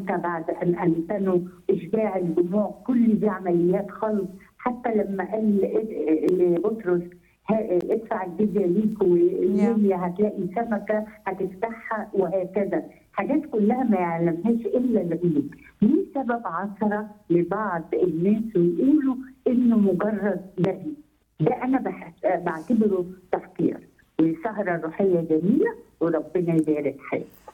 امتى بعد ان انتنوا اشباع الجموع، كل دي عمليات خلط. حتى لما قال لبطرس ادفع الجزيه ليك واليوم هتلاقي سمكه هتفتحها، وهكذا حاجات كلها ما يعلمهاش الا الغيب. ليه سبب عثره لبعض الناس ويقولوا انه مجرد نبي؟ ده انا بعتبره تفكير. والسهره الروحيه جميله وربنا يبارك حياتك.